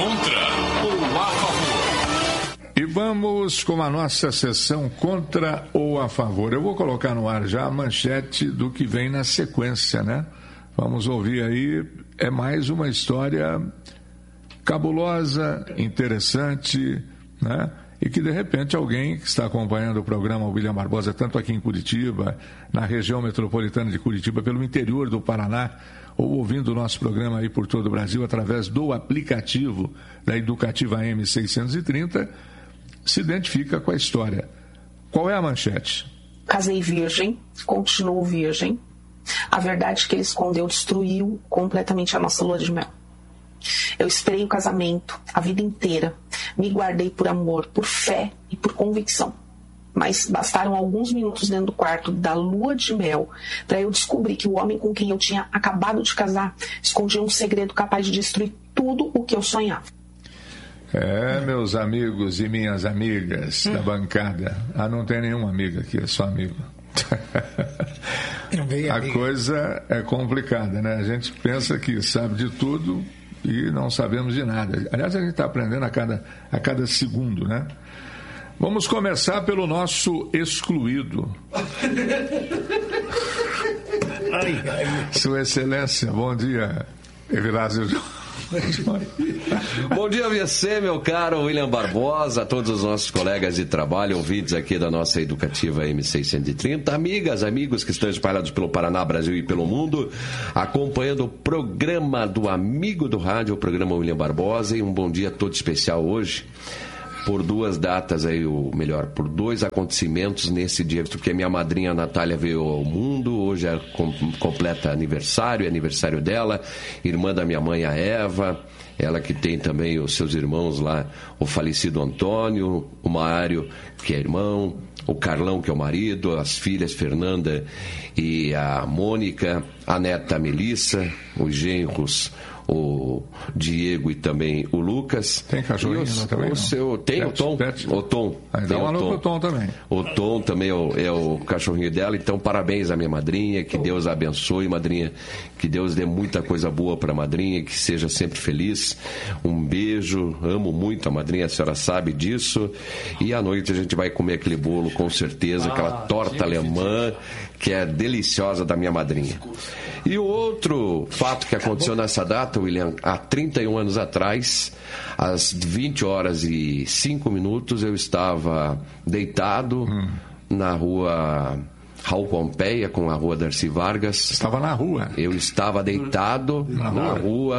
contra ou a favor? E vamos com a nossa sessão contra ou a favor. Eu vou colocar no ar já a manchete do que vem na sequência, né? Vamos ouvir aí, é mais uma história cabulosa, interessante, né? E que de repente alguém que está acompanhando o programa William Barbosa, tanto aqui em Curitiba, na região metropolitana de Curitiba, pelo interior do Paraná, ou ouvindo o nosso programa aí por todo o Brasil através do aplicativo da Educativa M630, se identifica com a história. Qual é a manchete? Casei virgem, continuo virgem. A verdade que ele escondeu destruiu completamente a nossa lua de mel. Eu esperei o casamento a vida inteira. Me guardei por amor, por fé e por convicção. Mas bastaram alguns minutos dentro do quarto da lua de mel para eu descobrir que o homem com quem eu tinha acabado de casar escondia um segredo capaz de destruir tudo o que eu sonhava. Meus amigos e minhas amigas da bancada. Não tem nenhuma amiga aqui, é só amigo. A coisa é complicada, né? A gente pensa que sabe de tudo e não sabemos de nada. Aliás, a gente está aprendendo a cada segundo, né? Vamos começar pelo nosso excluído. Sua Excelência, bom dia, Evilásio. Bom dia, você, meu caro William Barbosa, a todos os nossos colegas de trabalho, ouvintes aqui da nossa Educativa M630, amigas, amigos que estão espalhados pelo Paraná, Brasil e pelo mundo, acompanhando o programa do Amigo do Rádio, o programa William Barbosa, e um bom dia todo especial hoje, por duas datas aí, por dois acontecimentos nesse dia, porque a minha madrinha Natália veio ao mundo, hoje é completa aniversário dela, irmã da minha mãe, a Eva, ela que tem também os seus irmãos lá, o falecido Antônio, o Mário, que é irmão, o Carlão, que é o marido, as filhas Fernanda e a Mônica, a neta Melissa, os genros, o Diego e também o Lucas. Tem cachorrinho também? Tem o Tom. O Tom. Dá um alô pro Tom também. O Tom também é o cachorrinho dela. Então, parabéns à minha madrinha. Que Deus a abençoe, madrinha. Que Deus dê muita coisa boa pra madrinha. Que seja sempre feliz. Um beijo. Amo muito a madrinha, a senhora sabe disso. E à noite a gente vai comer aquele bolo, com certeza. Aquela torta alemã, que é deliciosa, da minha madrinha. E o outro fato que aconteceu nessa data, William, há 31 anos atrás, às 20 horas e 5 minutos, eu estava deitado na rua Raul Pompeia, com a rua Darcy Vargas. Estava na rua? Eu estava deitado na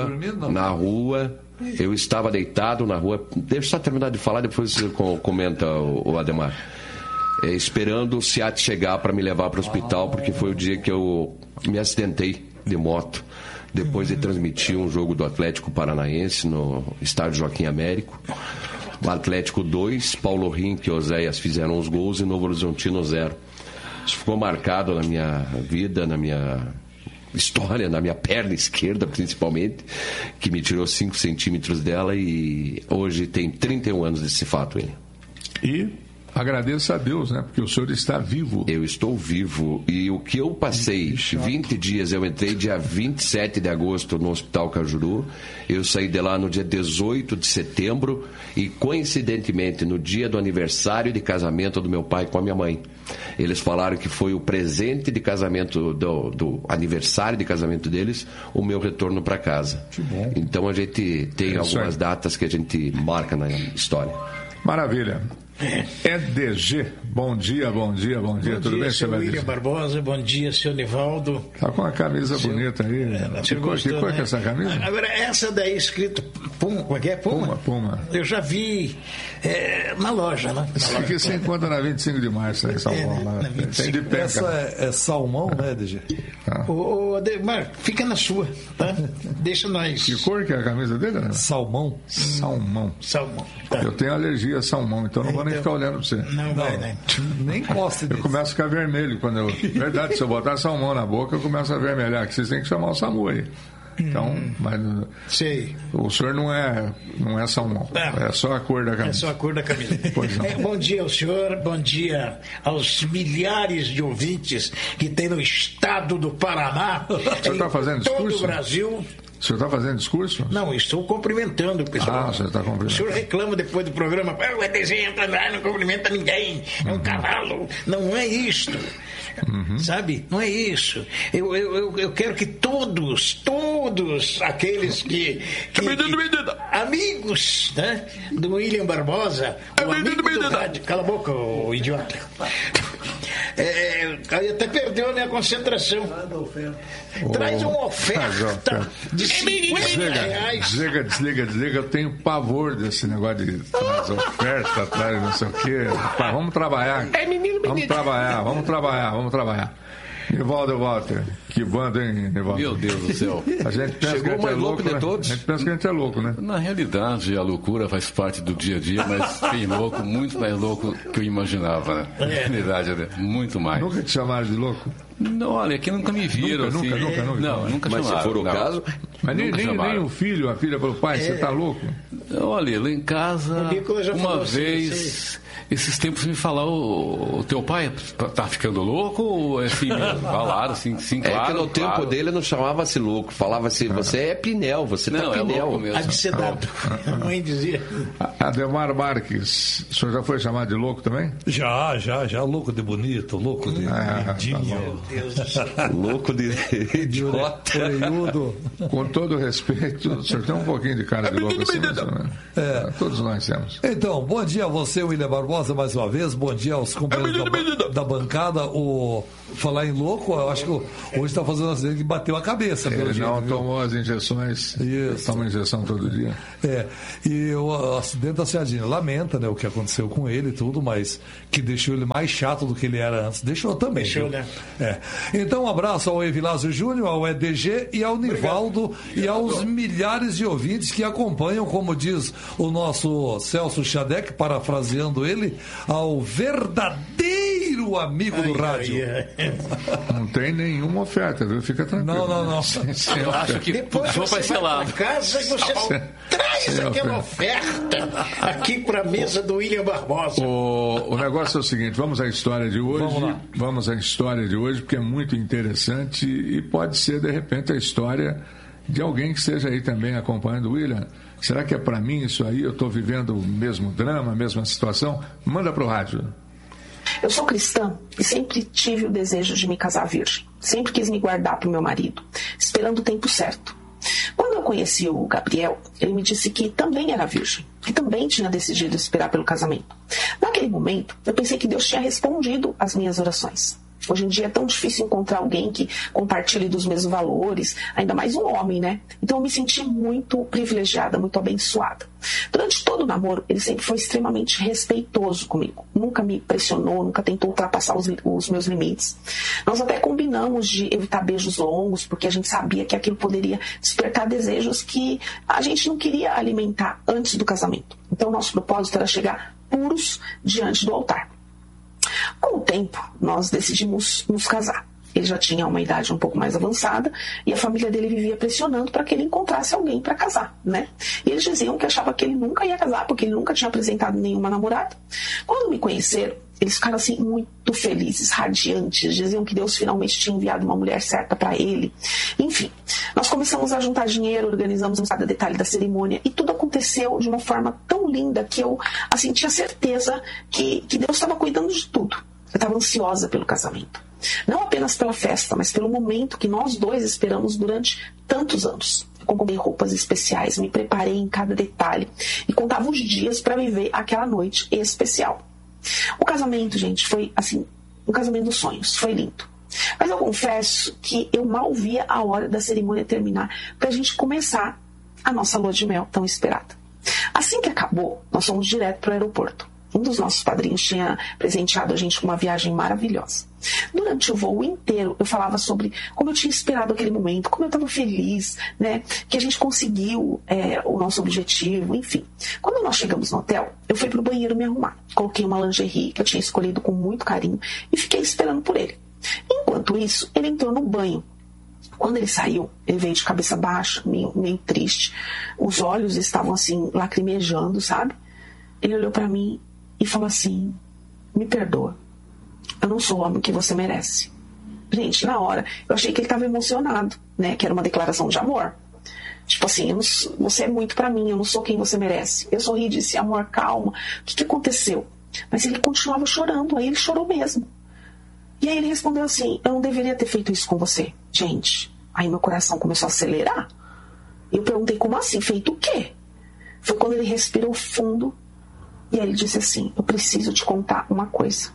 rua. Eu estava deitado na rua. Deixa eu só terminar de falar, depois você comenta, o Ademar. Esperando o SEAT chegar para me levar para o hospital, porque foi o dia que eu me acidentei de moto, depois de transmitir um jogo do Atlético Paranaense no estádio Joaquim Américo. O Atlético 2, Paulo Rink e Oséias fizeram os gols e Novo Horizontino 0. Isso ficou marcado na minha vida, na minha história, na minha perna esquerda principalmente, que me tirou 5 centímetros dela, e hoje tem 31 anos desse fato. E agradeço a Deus, né? Porque o senhor está vivo. Eu estou vivo. E o que eu passei, 20 dias, eu entrei dia 27 de agosto no Hospital Cajuru. Eu saí de lá no dia 18 de setembro e, coincidentemente, no dia do aniversário de casamento do meu pai com a minha mãe. Eles falaram que foi o presente de casamento, do aniversário de casamento deles, o meu retorno para casa. Que bom. Então a gente tem algumas datas que a gente marca na história. Maravilha. EDG, bom dia, tudo bem, senhor William Barbosa, bom dia, senhor Nivaldo. Tá com uma camisa bonita aí. Que cor que é essa camisa? Agora, essa daí escrito Puma, como é que é? Puma. Eu já vi na loja, né? Isso aqui você encontra na 25 de março, né, em São Paulo. Tem de pé. Essa é salmão, né, EDG? Ô, Ademar, fica na sua, tá? Deixa nós. Que cor que é a camisa dele, né? Salmão. Tá. Eu tenho alergia a salmão, então não vou nem ficar olhando pra você. Não vai, né? Nem gosto disso. Eu começo a ficar vermelho quando eu... Verdade, se eu botar salmão na boca, eu começo a vermelhar, que vocês têm que chamar o SAMU aí. Então, mas sei. O senhor não é salmão, é só a cor da camisa. É só a cor da camisa. Bom dia ao senhor, bom dia aos milhares de ouvintes que tem no estado do Paraná, o senhor está fazendo discurso? todo o Brasil. O senhor está fazendo discurso? Não, estou cumprimentando o pessoal. O senhor está cumprimentando. O senhor reclama depois do programa, o EDG entra lá, não cumprimenta ninguém, é um cavalo. Não é isto. Sabe? Não é isso. Eu quero que todos aqueles que amigos, né, do William Barbosa, o amigo do rádio, cala a boca, ô idiota. Aí até perdeu, né, a concentração. Traz uma oferta de 50 reais. Desliga. Eu tenho pavor desse negócio de traz oferta, traz não sei o quê. Vamos trabalhar. Vamos trabalhar. Nivaldo Walter, que banda, hein, Nivaldo? Meu Deus do céu. A gente pensa Chegou que a gente mais é louco, louco de né? todos. A gente pensa que a gente é louco, né? Na realidade, a loucura faz parte do dia a dia, mas tem louco, muito mais louco que eu imaginava, né? Na realidade, né? Muito mais. Nunca te chamaram de louco? Não, olha, aqui nunca me viram. Nunca. Não, nunca Mas chamaram. se for o caso... Mas nem o filho, a filha pelo pai, você tá louco? Olha, lá em casa, já uma falou vez, esses tempos me falaram, o teu pai tá ficando louco ou é assim mesmo? Falaram, sim, claro. É que no tempo dele não chamava-se louco, falava-se, você é Pinel, você tá Pinel. É louco mesmo. Adsedado. A mãe dizia. Ademar Marques, o senhor já foi chamado de louco também? Já, louco de bonito, louco de lindinho. Meu Deus do céu. Louco de idiota. Orelhudo. Com todo respeito, o senhor tem um pouquinho de cara de louco assim, né? Todos nós temos. Então, bom dia a você, William Barbosa, mais uma vez. Bom dia aos companheiros da bancada. Falar em louco, eu acho que hoje está fazendo um acidente que bateu a cabeça. Ele não jeito, tomou as injeções. Isso. Toma injeção todo dia. E o acidente da Ciadinha lamenta, né, o que aconteceu com ele e tudo, mas que deixou ele mais chato do que ele era antes. Deixou também. Deixou, né? Então, um abraço ao Evilásio Júnior, ao EDG e ao Nivaldo e aos milhares de ouvintes que acompanham, como diz o nosso Celso Chadec, parafraseando ele, ao verdadeiro amigo do rádio. Não tem nenhuma oferta, viu? Fica tranquilo. Não. Eu acho que Depois tudo vai ser lá. casa e você traz aquela oferta aqui para a mesa do William Barbosa. O negócio é o seguinte, vamos à história de hoje. Vamos à história de hoje, porque é muito interessante e pode ser, de repente, a história de alguém que esteja aí também acompanhando o William. Será que é para mim isso aí? Eu estou vivendo o mesmo drama, a mesma situação? Manda para o rádio. Eu sou cristã e sempre tive o desejo de me casar virgem. Sempre quis me guardar para o meu marido, esperando o tempo certo. Quando eu conheci o Gabriel, ele me disse que também era virgem, que também tinha decidido esperar pelo casamento. Naquele momento, eu pensei que Deus tinha respondido às minhas orações. Hoje em dia é tão difícil encontrar alguém que compartilhe dos mesmos valores, ainda mais um homem, né? Então eu me senti muito privilegiada, muito abençoada. Durante todo o namoro, ele sempre foi extremamente respeitoso comigo. Nunca me pressionou, nunca tentou ultrapassar os meus limites. Nós até combinamos de evitar beijos longos, porque a gente sabia que aquilo poderia despertar desejos que a gente não queria alimentar antes do casamento. Então nosso propósito era chegar puros diante do altar. Com o tempo, nós decidimos nos casar. Ele já tinha uma idade um pouco mais avançada e a família dele vivia pressionando para que ele encontrasse alguém para casar, né? E eles diziam que achava que ele nunca ia casar porque ele nunca tinha apresentado nenhuma namorada. Quando me conheceram, eles ficaram assim muito felizes, radiantes, diziam que Deus finalmente tinha enviado uma mulher certa para ele. Enfim, nós começamos a juntar dinheiro, organizamos cada detalhe da cerimônia e tudo aconteceu de uma forma tão linda que eu tinha certeza que Deus estava cuidando de tudo. Eu estava ansiosa pelo casamento. Não apenas pela festa, mas pelo momento que nós dois esperamos durante tantos anos. Eu comprei roupas especiais, me preparei em cada detalhe e contava os dias para viver aquela noite especial. O casamento, gente, foi assim, um casamento dos sonhos, foi lindo. Mas eu confesso que eu mal via a hora da cerimônia terminar para a gente começar a nossa lua de mel tão esperada. Assim que acabou, nós fomos direto para o aeroporto. Um dos nossos padrinhos tinha presenteado a gente com uma viagem maravilhosa. Durante o voo inteiro, eu falava sobre como eu tinha esperado aquele momento, como eu estava feliz, né, que a gente conseguiu o nosso objetivo, enfim. Quando nós chegamos no hotel, eu fui para o banheiro me arrumar. Coloquei uma lingerie que eu tinha escolhido com muito carinho e fiquei esperando por ele. Enquanto isso, ele entrou no banho. Quando ele saiu, ele veio de cabeça baixa, meio triste. Os olhos estavam assim, lacrimejando, sabe? Ele olhou para mim e falou assim: me perdoa, eu não sou o homem que você merece. Gente, na hora, eu achei que ele estava emocionado, né? Que era uma declaração de amor. Tipo assim, você é muito pra mim, eu não sou quem você merece. Eu sorri e disse, amor, calma, o que aconteceu? Mas ele continuava chorando, aí ele chorou mesmo. E aí ele respondeu assim, eu não deveria ter feito isso com você. Gente, aí meu coração começou a acelerar. E eu perguntei, como assim? Feito o quê? Foi quando ele respirou fundo e aí ele disse assim, eu preciso te contar uma coisa.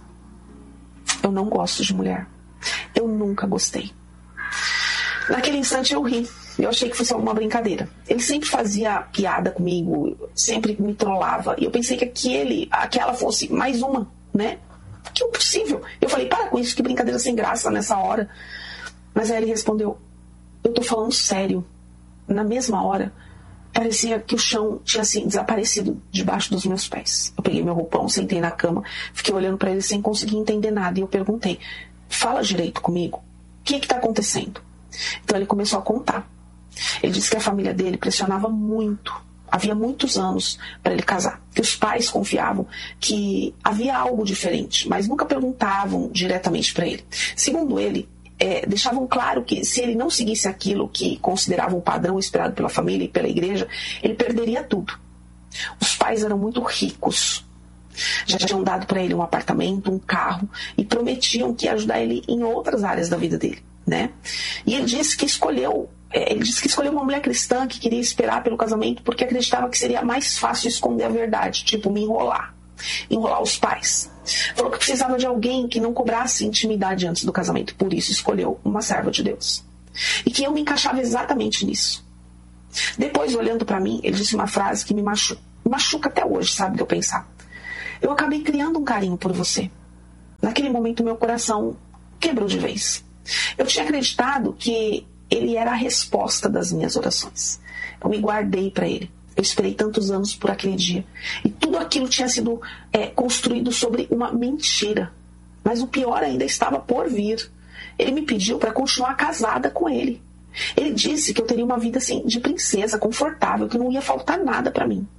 Eu não gosto de mulher. Eu nunca gostei. Naquele instante eu ri. Eu achei que fosse alguma brincadeira. Ele sempre fazia piada comigo, sempre me trollava. E eu pensei que aquela fosse mais uma, né? Que impossível. Eu falei, para com isso, que brincadeira sem graça nessa hora. Mas aí ele respondeu, eu tô falando sério. Na mesma hora, parecia que o chão tinha assim desaparecido debaixo dos meus pés. Eu peguei meu roupão, sentei na cama, fiquei olhando para ele sem conseguir entender nada. E eu perguntei, fala direito comigo. O que tá acontecendo? Então ele começou a contar. Ele disse que a família dele pressionava muito. Havia muitos anos para ele casar. Que os pais confiavam que havia algo diferente, mas nunca perguntavam diretamente para ele. Segundo ele, deixavam claro que se ele não seguisse aquilo que consideravam o padrão esperado pela família e pela igreja, ele perderia tudo. Os pais eram muito ricos. Já tinham dado para ele um apartamento, um carro e prometiam que ia ajudar ele em outras áreas da vida dele, né? E ele disse que escolheu uma mulher cristã que queria esperar pelo casamento porque acreditava que seria mais fácil esconder a verdade, tipo me enrolar os pais. Falou que precisava de alguém que não cobrasse intimidade antes do casamento, por isso escolheu uma serva de Deus. E que eu me encaixava exatamente nisso. Depois, olhando para mim, ele disse uma frase que me machuca até hoje, sabe, de eu pensar. Eu acabei criando um carinho por você. Naquele momento, meu coração quebrou de vez. Eu tinha acreditado que ele era a resposta das minhas orações. Eu me guardei para ele. Eu esperei tantos anos por aquele dia. E tudo aquilo tinha sido construído sobre uma mentira. Mas o pior ainda estava por vir. Ele me pediu para continuar casada com ele. Ele disse que eu teria uma vida assim, de princesa, confortável, que não ia faltar nada para mim.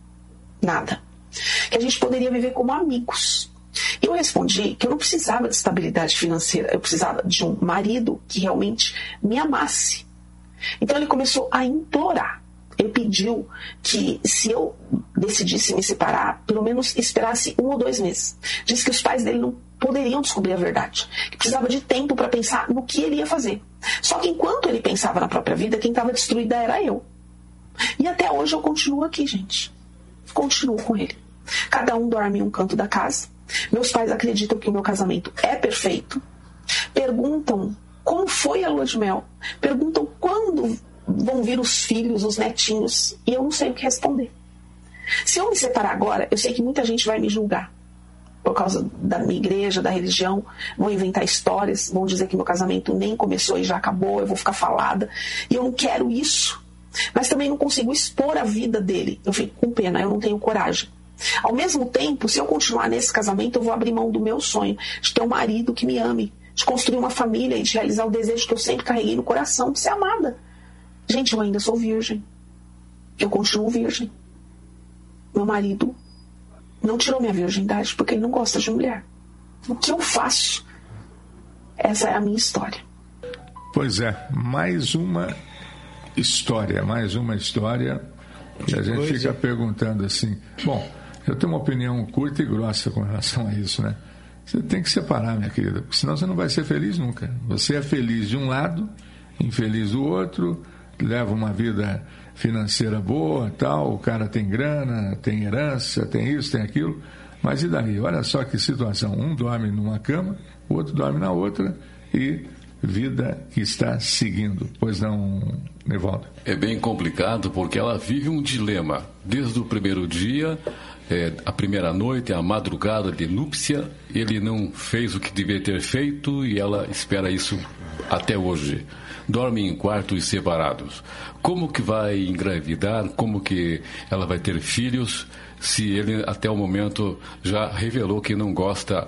Nada. Que a gente poderia viver como amigos. E eu respondi que eu não precisava de estabilidade financeira. Eu precisava de um marido que realmente me amasse. Então ele começou a implorar. Ele pediu que, se eu decidisse me separar, pelo menos esperasse 1 ou 2 meses. Disse que os pais dele não poderiam descobrir a verdade. Que precisava de tempo para pensar no que ele ia fazer. Só que enquanto ele pensava na própria vida, quem estava destruída era eu. E até hoje eu continuo aqui, gente. Continuo com ele. Cada um dorme em um canto da casa. Meus pais acreditam que o meu casamento é perfeito. Perguntam como foi a lua de mel. Perguntam quando vão vir os filhos, os netinhos. E eu não sei o que responder. Se eu me separar agora, eu sei que muita gente vai me julgar. Por causa da minha igreja, da religião. Vão inventar histórias. Vão dizer que meu casamento nem começou e já acabou. Eu vou ficar falada. E eu não quero isso. Mas também não consigo expor a vida dele. Eu fico com pena, eu não tenho coragem. Ao mesmo tempo, se eu continuar nesse casamento, eu vou abrir mão do meu sonho de ter um marido que me ame, de construir uma família e de realizar o desejo que eu sempre carreguei no coração, de ser amada. Gente, eu ainda sou virgem. Eu continuo virgem. Meu marido não tirou minha virgindade porque ele não gosta de mulher. O que eu faço? Essa é a minha história. Pois é, mais uma história e a gente fica perguntando assim, bom, eu tenho uma opinião curta e grossa com relação a isso, né? Você tem que separar, minha querida, porque senão você não vai ser feliz nunca. Você é feliz de um lado, infeliz do outro, leva uma vida financeira boa, tal, o cara tem grana, tem herança, tem isso, tem aquilo, mas e daí? Olha só que situação, um dorme numa cama, o outro dorme na outra e vida que está seguindo. Pois não, Nivaldo? É bem complicado porque ela vive um dilema. Desde o primeiro dia, a primeira noite, a madrugada de núpcia, ele não fez o que devia ter feito e ela espera isso até hoje. Dorme em quartos separados. Como que vai engravidar? Como que ela vai ter filhos? se ele até o momento já revelou que não gosta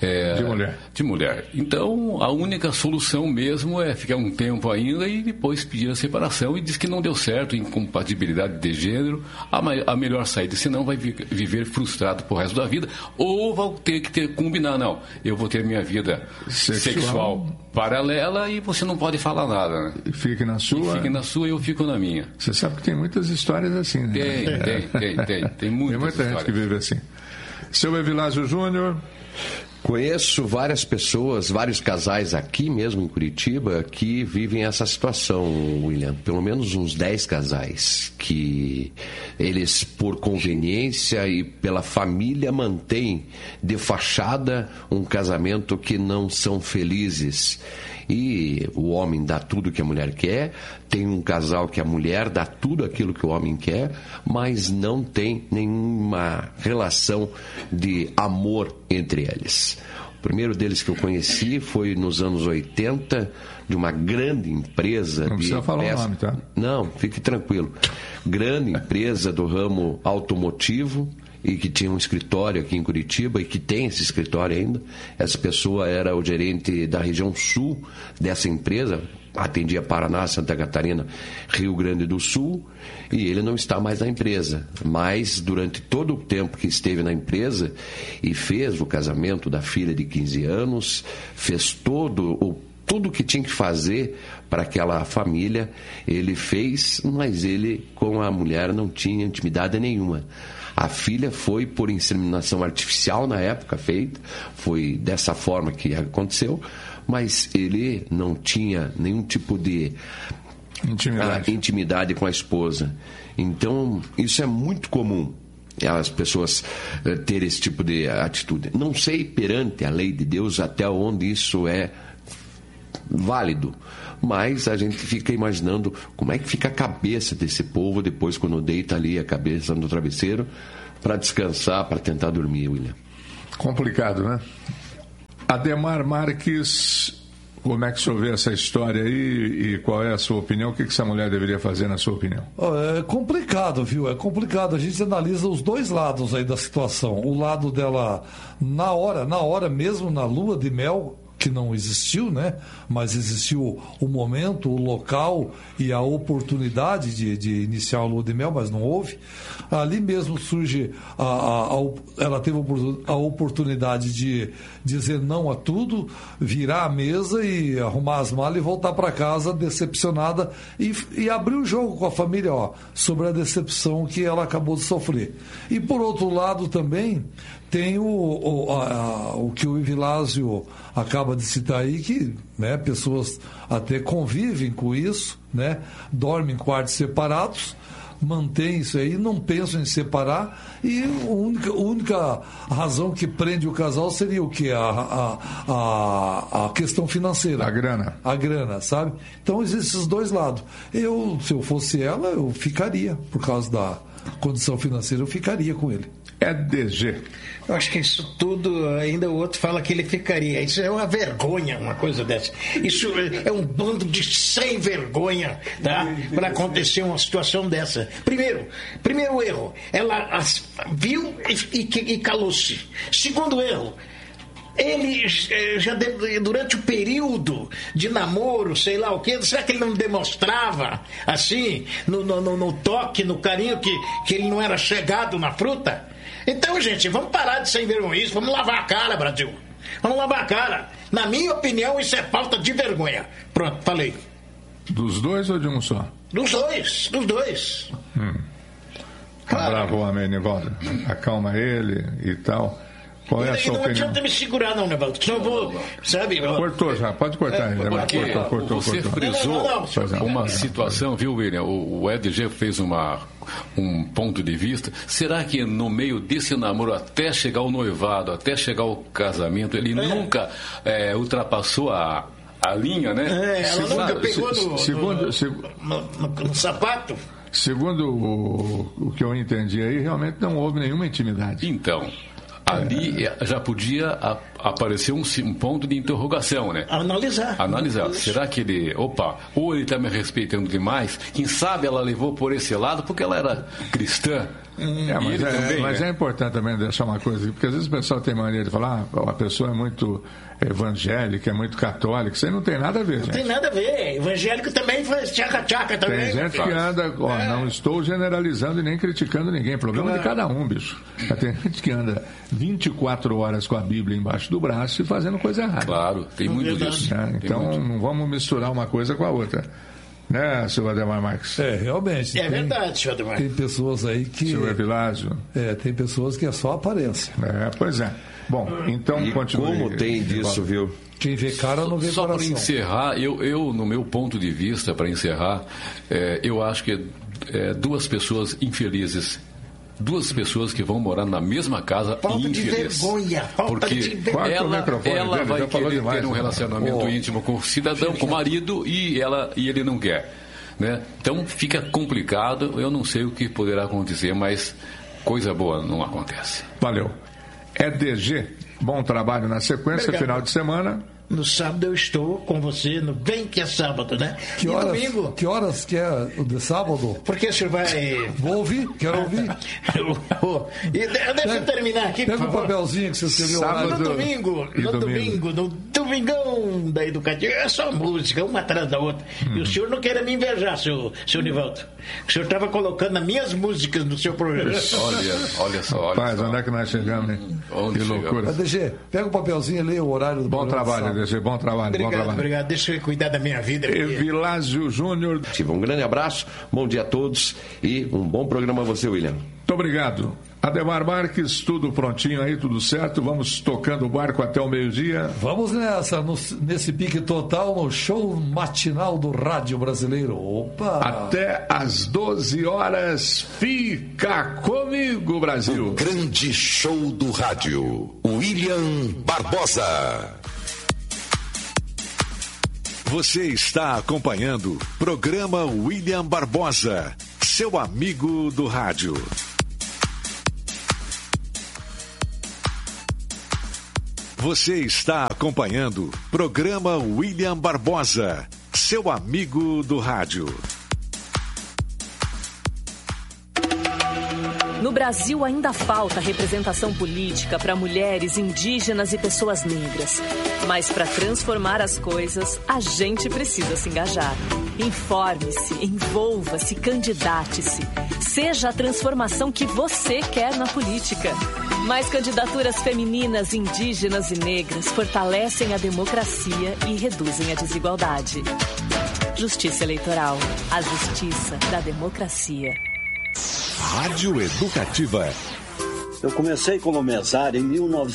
de mulher. Então, a única solução mesmo é ficar um tempo ainda e depois pedir a separação, e diz que não deu certo, incompatibilidade de gênero, a melhor saída, senão vai viver frustrado pro resto da vida, ou vai ter que combinar, não, eu vou ter minha vida sexual paralela e você não pode falar nada, né? Fique na sua. Fique na sua e eu fico na minha. Você sabe que tem muitas histórias assim, né? Tem muitas muita histórias. gente que vive assim. Seu Evilásio Júnior. Conheço várias pessoas, vários casais aqui mesmo em Curitiba que vivem essa situação, William. Pelo menos uns 10 casais que eles, por conveniência e pela família, mantêm de fachada um casamento que não são felizes. E o homem dá tudo que a mulher quer, tem um casal que a mulher dá tudo aquilo que o homem quer, mas não tem nenhuma relação de amor entre eles. O primeiro deles que eu conheci foi nos anos 80, de uma grande empresa. Não precisa falar o nome, tá? Não, fique tranquilo. Grande empresa do ramo automotivo, e que tinha um escritório aqui em Curitiba, e que tem esse escritório ainda. Essa pessoa era o gerente da região sul dessa empresa, atendia Paraná, Santa Catarina, Rio Grande do Sul, e ele não está mais na empresa. Mas durante todo o tempo que esteve na empresa e fez o casamento da filha de 15 anos, fez tudo o que tinha que fazer para aquela família, ele fez, mas ele com a mulher não tinha intimidade nenhuma. A filha foi por inseminação artificial na época feita, foi dessa forma que aconteceu, mas ele não tinha nenhum tipo de intimidade com a esposa. Então, isso é muito comum, as pessoas terem esse tipo de atitude. Não sei perante a lei de Deus até onde isso é válido, mas a gente fica imaginando como é que fica a cabeça desse povo depois quando deita ali a cabeça no travesseiro para descansar, para tentar dormir, William. Complicado, né? Ademar Marques, como é que o senhor vê essa história aí e qual é a sua opinião? O que essa mulher deveria fazer, na sua opinião? É complicado, viu? É complicado. A gente analisa os dois lados aí da situação. O lado dela na hora mesmo, na lua de mel, que não existiu, né? Mas existiu o momento, o local e a oportunidade de iniciar a lua de mel, mas não houve. Ali mesmo surge, ela teve a oportunidade de dizer não a tudo, virar a mesa e arrumar as malas e voltar para casa decepcionada e abrir o jogo com a família, sobre a decepção que ela acabou de sofrer. E por outro lado também tem o que o Evilásio acaba de citar aí, que, né, pessoas até convivem com isso, né, dormem em quartos separados, mantêm isso aí, não pensam em separar, e a única razão que prende o casal seria o quê? A questão financeira. A grana, sabe? Então existem esses dois lados. Se eu fosse ela, eu ficaria, por causa da condição financeira, eu ficaria com ele. EDG. Eu acho que isso tudo, ainda o outro fala que ele ficaria. Isso é uma vergonha, uma coisa dessa. Isso é um bando de sem vergonha, tá? Para acontecer uma situação dessa. Primeiro erro, ela viu e calou-se. Segundo erro, ele já durante o período de namoro, sei lá o quê, será que ele não demonstrava assim, no toque, no carinho, que ele não era chegado na fruta? Então, gente, vamos parar de ser envergonhice, vamos lavar a cara, Brasil. Vamos lavar a cara. Na minha opinião, isso é falta de vergonha. Pronto, falei. Dos dois ou de um só? Dos dois. Tá bravo o homem, Nivaldo. Acalma ele e tal. Qual é a sua opinião? Não adianta me segurar, não, Nivaldo. Só vou, sabe? Cortou já, pode cortar. Cortou. Você frisou uma situação, viu, William? O EDG fez um ponto de vista. Será que no meio desse namoro, até chegar ao noivado, até chegar ao casamento, ele nunca ultrapassou a linha, né? Ela nunca pegou no sapato? Segundo o que eu entendi aí, realmente não houve nenhuma intimidade. Então, ali já podia apareceu um ponto de interrogação, né? Analisar. Será que ele... ou ele está me respeitando demais? Quem sabe ela levou por esse lado porque ela era cristã. Mas é importante também deixar uma coisa, porque às vezes o pessoal tem mania de falar, a pessoa é muito evangélica, é muito católica, isso aí não tem nada a ver, gente. Não tem nada a ver, evangélico também faz tchaca-tchaca também. Tem gente que anda, não estou generalizando e nem criticando ninguém, problema de cada um, bicho. Tem gente que anda 24 horas com a Bíblia embaixo do braço e fazendo coisa errada. Claro, tem muito disso. Então não vamos misturar uma coisa com a outra. Né, Silvio Ademar Marques? Realmente. Verdade, Silvio Ademar. Tem pessoas aí que... Silvio Evilásio. Tem pessoas que é só aparência. Pois é. Bom, então continue. Como tem disso, viu? Quem vê cara não vê só coração. Só para encerrar, eu, no meu ponto de vista, eu acho que duas pessoas infelizes. Duas pessoas que vão morar na mesma casa falta infelizes. De vergonha, porque ela vai querer ter um relacionamento íntimo com o cidadão, com o marido, e ele não quer. Né? Então fica complicado, eu não sei o que poderá acontecer, mas coisa boa não acontece. Valeu. EDG, bom trabalho na sequência. Obrigado. Final de semana. No sábado eu estou com você no Bem Que É Sábado, né? Domingo. Que horas que é o de sábado? Porque o senhor vai... Vou ouvir, quero ouvir. Deixa eu terminar aqui, por favor. Pega o papelzinho que você escreveu. Sábado, no domingão da Educativa, é só música, uma atrás da outra. E o senhor não queira me invejar, seu Nivaldo. O senhor estava colocando as minhas músicas no seu programa. Olha só. Rapaz, onde é que nós chegamos, hein? Que loucura. Mas, DG, pega o papelzinho e lê o horário do bom trabalho, DG, bom trabalho. Obrigado. Deixa eu cuidar da minha vida. Evilásio Júnior. Um grande abraço, bom dia a todos e um bom programa a você, William. Muito obrigado. Ademar Marques, tudo prontinho aí, tudo certo? Vamos tocando o barco até o meio-dia? Vamos nessa, nesse pique total, no show matinal do rádio brasileiro. Opa! Até às 12 horas, fica comigo, Brasil. O grande show do rádio, William Barbosa. Você está acompanhando o programa William Barbosa, seu amigo do rádio. Você está acompanhando o programa William Barbosa, seu amigo do rádio. No Brasil ainda falta representação política para mulheres, indígenas e pessoas negras. Mas para transformar as coisas, a gente precisa se engajar. Informe-se, envolva-se, candidate-se. Seja a transformação que você quer na política. Mais candidaturas femininas, indígenas e negras fortalecem a democracia e reduzem a desigualdade. Justiça Eleitoral. A justiça da democracia. Rádio Educativa. Eu comecei como mesária em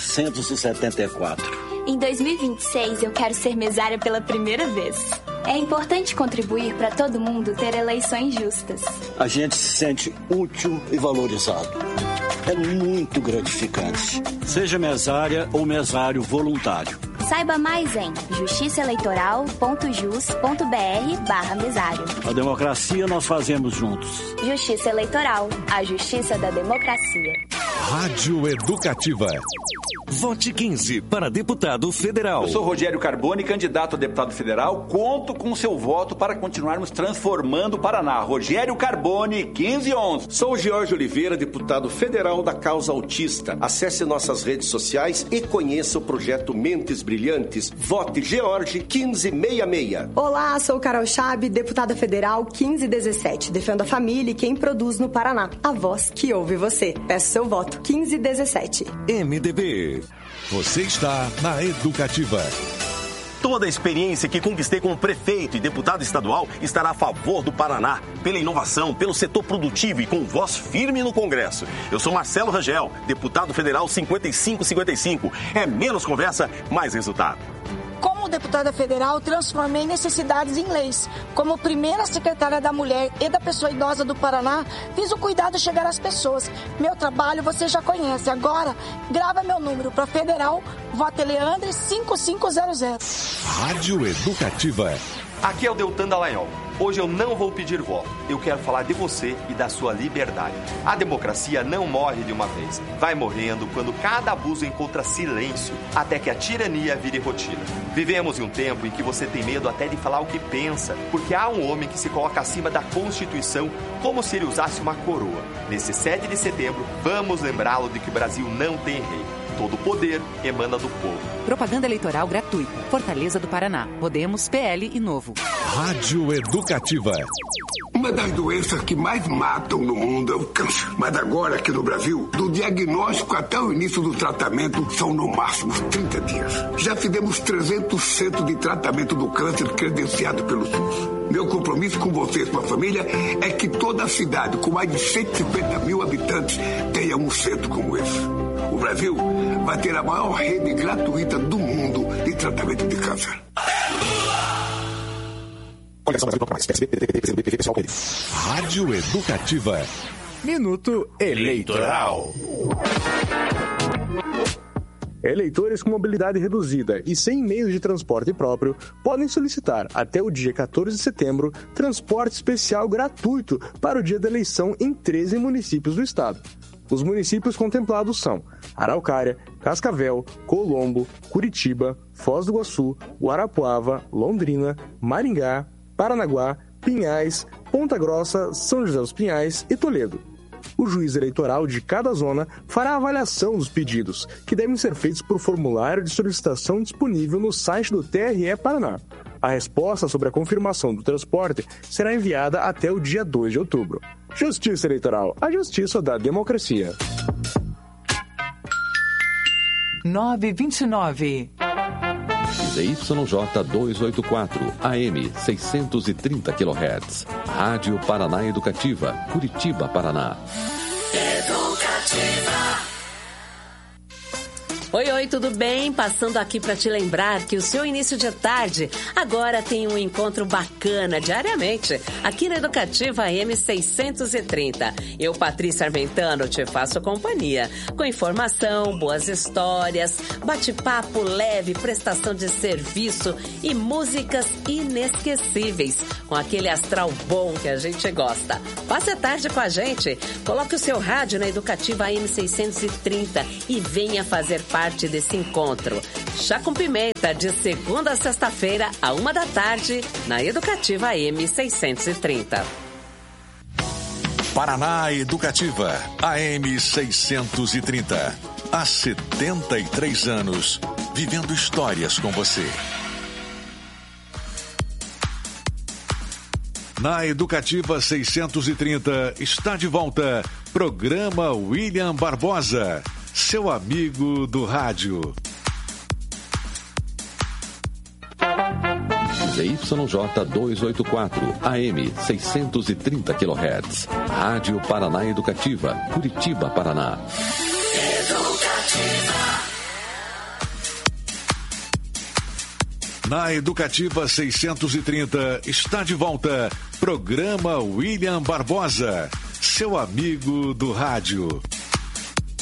1974. Em 2026, eu quero ser mesária pela primeira vez. É importante contribuir para todo mundo ter eleições justas. A gente se sente útil e valorizado. É muito gratificante. Seja mesária ou mesário voluntário. Saiba mais em justiçaeleitoral.jus.br/mesário. A democracia nós fazemos juntos. Justiça Eleitoral, a justiça da democracia. Rádio Educativa. Vote 15 para deputado federal. Eu sou Rogério Carbone, candidato a deputado federal. Conto com seu voto para continuarmos transformando o Paraná. Rogério Carbone, 1511. Sou George Oliveira, deputado federal da causa autista. Acesse nossas redes sociais e conheça o projeto Mentes Brilhantes. Vote George 1566. Olá, sou Carol Chab, deputada federal 1517. Defendo a família e quem produz no Paraná. A voz que ouve você. Peço seu voto 1517. MDB. Você está na Educativa. Toda a experiência que conquistei como prefeito e deputado estadual estará a favor do Paraná, pela inovação, pelo setor produtivo e com voz firme no Congresso. Eu sou Marcelo Rangel, deputado federal 5555. É menos conversa, mais resultado. Como deputada federal, transformei necessidades em leis. Como primeira secretária da Mulher e da Pessoa Idosa do Paraná, fiz o cuidado chegar às pessoas. Meu trabalho você já conhece. Agora, grava meu número para federal, vote Leandre 5500. Rádio Educativa. Aqui é o Deltan Dallagnol. Hoje eu não vou pedir voto. Eu quero falar de você e da sua liberdade. A democracia não morre de uma vez. Vai morrendo quando cada abuso encontra silêncio, até que a tirania vire rotina. Vivemos em um tempo em que você tem medo até de falar o que pensa, porque há um homem que se coloca acima da Constituição como se ele usasse uma coroa. Nesse 7 de setembro, vamos lembrá-lo de que o Brasil não tem rei. Todo o poder emana do povo. Propaganda eleitoral gratuita. Fortaleza do Paraná. Podemos, PL e Novo. Rádio Educativa. Uma das doenças que mais matam no mundo é o câncer. Mas agora, aqui no Brasil, do diagnóstico até o início do tratamento, são no máximo 30 dias. Já fizemos 300 centros de tratamento do câncer credenciado pelo SUS. Meu compromisso com vocês, com a família, é que toda a cidade, com mais de 150 mil habitantes, tenha um centro como esse. O Brasil vai ter a maior rede gratuita do mundo de tratamento de câncer. Rádio Educativa. Minuto Eleitoral. Eleitores com mobilidade reduzida e sem meios de transporte próprio podem solicitar, até o dia 14 de setembro, transporte especial gratuito para o dia da eleição em 13 municípios do estado. Os municípios contemplados são Araucária, Cascavel, Colombo, Curitiba, Foz do Iguaçu, Guarapuava, Londrina, Maringá, Paranaguá, Pinhais, Ponta Grossa, São José dos Pinhais e Toledo. O juiz eleitoral de cada zona fará a avaliação dos pedidos, que devem ser feitos por formulário de solicitação disponível no site do TRE Paraná. A resposta sobre a confirmação do transporte será enviada até o dia 2 de outubro. Justiça Eleitoral, a justiça da democracia. 9h29. ZYJ 284, AM 630 kHz. Rádio Paraná Educativa, Curitiba, Paraná. Educativa. Oi, tudo bem? Passando aqui para te lembrar que o seu início de tarde agora tem um encontro bacana diariamente aqui na Educativa AM 630. Eu, Patrícia Armentano, te faço companhia com informação, boas histórias, bate-papo leve, prestação de serviço e músicas inesquecíveis com aquele astral bom que a gente gosta. Passe a tarde com a gente, coloque o seu rádio na Educativa AM 630 e venha fazer parte desse encontro. Chá com Pimenta, de segunda a sexta-feira, à 13h, na Educativa AM 630. Paraná Educativa, AM 630. Há 73 anos, vivendo histórias com você. Na Educativa 630 está de volta, programa William Barbosa, seu amigo do rádio. ZYJ 284, AM 630 kHz. Rádio Paraná Educativa, Curitiba, Paraná. Educativa. Na Educativa 630 está de volta, programa William Barbosa, seu amigo do rádio.